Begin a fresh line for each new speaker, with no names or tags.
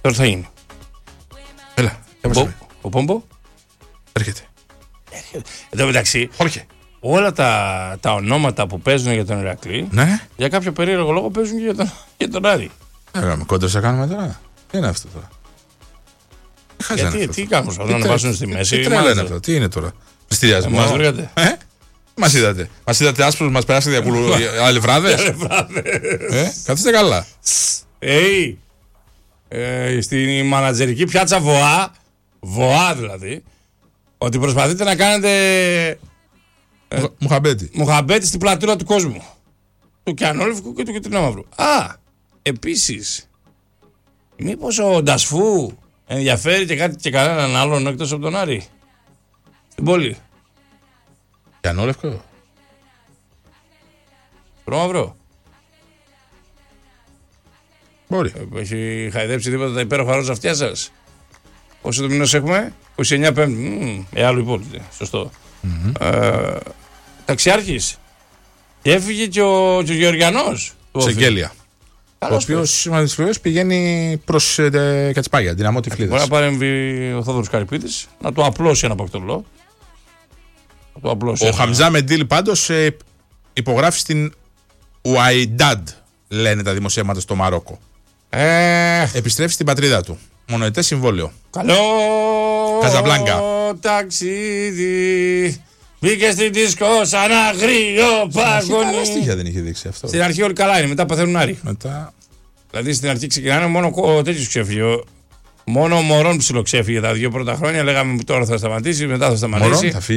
Τώρα θα γίνει.
Έλα.
Ο Πόμπο.
Έρχεται.
Εδώ μεταξύ,
Όχι.
όλα τα ονόματα που παίζουν για τον Ηρακλή,
Ναι.
για κάποιο περίεργο λόγο παίζουν και για τον Άρη.
Έκαμε κόντρες θα κάνουμε τώρα. Τι είναι αυτό τώρα.
Γιατί, τι κάνουν, προσπαθούν να βάζουν στη μέση.
Τι τρέλα είναι αυτό, τι είναι τώρα. Πληστηριασμό.
Μας βρήκατε.
Μας είδατε. Μας είδατε άσπρους, μας περάσατε για αλευράδες. Καθίστε καλά.
Στην μανατζερική πιάτσα Βοά δηλαδή, ότι προσπαθείτε να κάνετε Μουχαμπέτη στην πλατούρα του κόσμου. Του Κιανόλευκου και του Κιτρινόμαυρου. Επίσης, μήπως ο Ντασφού ενδιαφέρει και κάτι και κανέναν άλλον εκτός από τον Άρη στην πόλη.
Κιανόλευκο.
Κιτρινόμαυρο.
Μπορεί.
Έχει χαϊδέψει τίποτα τα υπέροχα ρόζα αυτιά σας. Πόσο το μηνός έχουμε? 29 Πέμπτη. Άλλο υπόλοιπο. Σωστό. Ταξιάρχης. Και έφυγε και ο Γεωργιανός.
Σεγγέλια. Ο οποίος πηγαίνει προς Κατσπάγια, Δυναμό Τυφλίδας.
Μπορεί να παρέμβει ο Θόδωρος Καρυπίδης, να του απλώσει ένα πακτολό.
Ο Χαμζά Μεντήλ πάντως υπογράφει στην Ουαϊντάντ, λένε τα δημοσιεύματα στο Μαρόκο. Επιστρέφει στην πατρίδα του. Μονοετές συμβόλαιο.
Καλό
Καζαμπλάνκα.
Ταξίδι. Μπήκε στην δίσκο σαν αγρίο παγωνί.
Καλά στοιχεία δεν είχε δείξει αυτό.
Στην αρχή όλοι καλά είναι, μετά παθαίνουν Άρη.
Μετά...
Δηλαδή στην αρχή ξεκινάνε μόνο τέτοιος ξέφυγε. Μόνο ο Μωρόν ψιλοξέφυγε τα 2 πρώτα χρόνια. Λέγαμε τώρα θα σταματήσει, μετά θα σταματήσει.